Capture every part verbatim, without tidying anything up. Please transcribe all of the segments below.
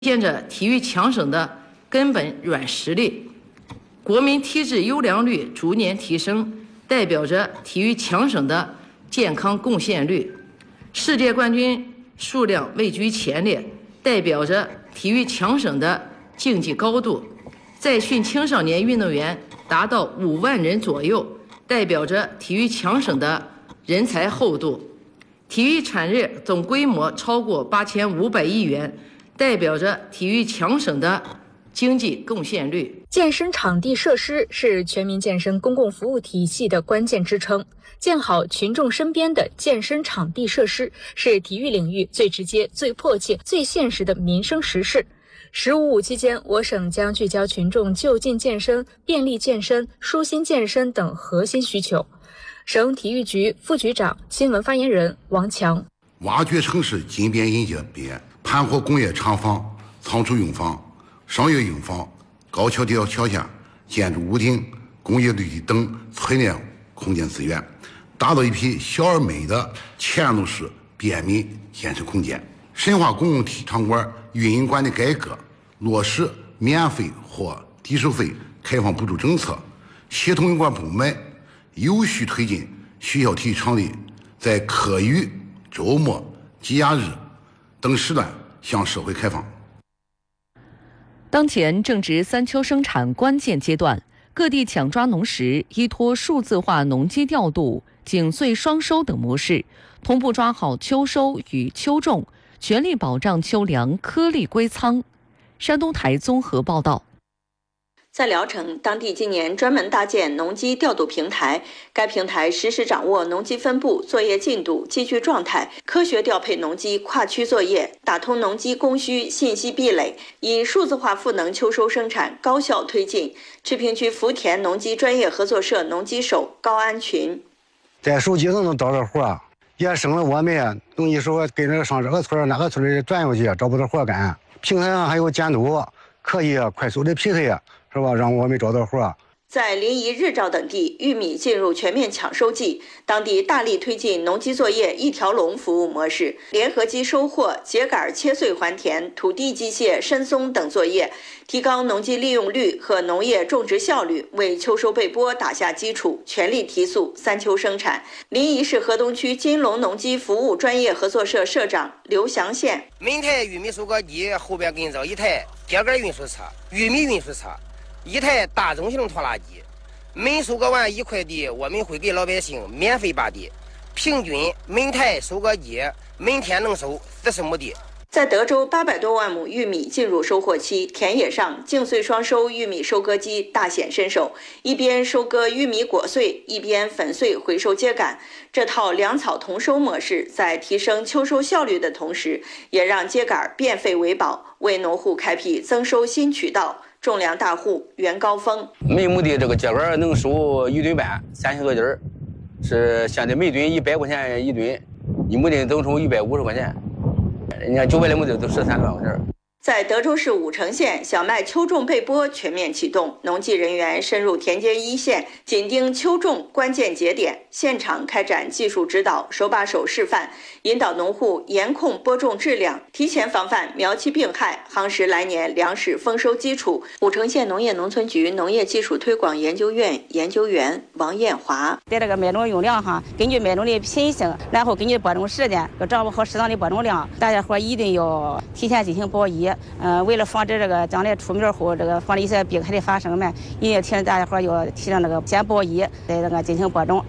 建着体育强省的根本软实力。国民体质优良率逐年提升，代表着体育强省的健康贡献率。世界冠军数量位居前列，代表着体育强省的竞技高度。在训青少年运动员达到五万人左右，代表着体育强省的人才厚度。体育产业总规模超过八千五百亿元，代表着体育强省的经济贡献率。 健身场地设施是全民健身公共服务体系的关键支撑，建好群众身边的健身场地设施是体育领域最直接、最迫切、最现实的民生实事。十五五期间，我省将聚焦群众就近健身、便利健身、舒心健身等核心需求。省体育局副局长、新闻发言人王强： 挖掘城市金边银街边，盘活工业厂房、仓储用房、商业用房、高桥吊桥下建筑屋顶、工业绿地等存量空间资源，打造一批小而美的嵌入式便民健身空间。深化公共体育场馆运营管理改革，落实免费或低收费开放补助政策，协同有关部门有序推进学校体育场地在课余、周末、节假日等时段向社会开放。 当前正值三秋生产关键阶段，各地抢抓农时，依托数字化农机调度、紧穗双收等模式，同步抓好秋收与秋种，全力保障秋粮颗粒归仓。山东台综合报道。 在聊城，当地今年专门搭建农机调度平台，该平台实时掌握农机分布、作业进度、机具状态，科学调配农机跨区作业，打通农机供需信息壁垒，以数字化赋能秋收生产高效推进。赤平区福田农机专业合作社农机手高安群： 在手机上能找着活，也省了我们农机手跟着上这个村那个村里转悠去，找不到活干。平台上还有监督，可以快速的匹配，是吧？让我们找到活。 在临沂、日照等地，玉米进入全面抢收季，当地大力推进农机作业一条龙服务模式，联合机收获、秸秆切穗还田、土地机械深松等作业，提高农机利用率和农业种植效率，为秋收备播打下基础，全力提速三秋生产。临沂市河东区金龙农机服务专业合作社社长刘祥宪： 每台玉米收割机后边跟着一台秸秆运输车、玉米运输车，一台大中型拖拉机，每收割完一块地，我们会给老百姓免费拔地，平均每台收割机每天能收四十亩地。 在德州，八百多万亩玉米进入收获期，田野上净穗双收玉米收割机大显身手，一边收割玉米果穗，一边粉碎回收秸秆。这套粮草同收模式，在提升秋收效率的同时，也让秸秆变废为宝，为农户开辟增收新渠道。种粮大户袁高峰： 每亩地这个秸秆能收一吨半，三千多斤儿，是现在每吨一百块钱一吨，一亩地能收一百五十块钱。人家九百来亩地都十三万块钱。 在德州市武城县，小麦秋种备播全面启动，农技人员深入田间一线，紧盯秋种关键节点，现场开展技术指导、手把手示范，引导农户严控播种质量，提前防范苗期病害，夯实来年粮食丰收基础。武城县农业农村局农业技术推广研究院研究员王艳华： 在这个麦种用量上，根据麦种的品性，然后根据播种时间，要掌握好适当的播种量，大家伙一定要提前进行保一。嗯，为了防止这个将来出苗后这个防止一些病害的发生嘛，一定提醒大家伙要提倡这个先保一，再这个进行播种。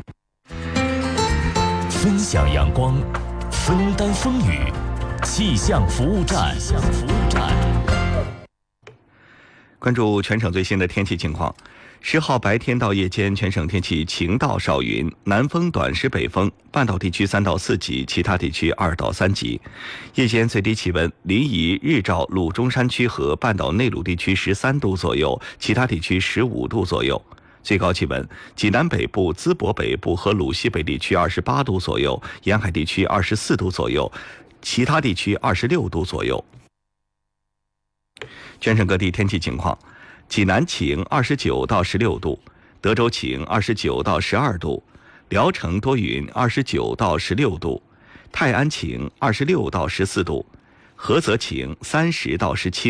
分享阳光，分担风雨，气象服务站。气象服务站。 关注全省最新的天气情况。十号白天到夜间，全省天气晴到少云，南风短时北风，半岛地区三到四级，其他地区二到三级。夜间最低气温，临沂、日照、鲁中山区和半岛内陆地区十三度左右，其他地区十五度左右。最高气温，济南北部、淄博北部和鲁西北地区二十八度左右，沿海地区二十四度左右，其他地区二十六度左右。全省各地天气情况。济南晴，二十九到十六度；德州晴，二十九到十二度；聊城多云，二十九到十六度；泰安晴，二十六到十四度； 菏泽晴三十到十七。